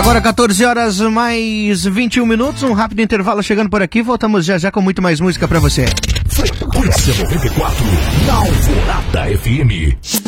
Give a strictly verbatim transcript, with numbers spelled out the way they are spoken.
Agora quatorze horas mais vinte e um minutos, um rápido intervalo chegando por aqui. Voltamos já já com muito mais música pra você. Frequência noventa e quatro, na Alvorada F M.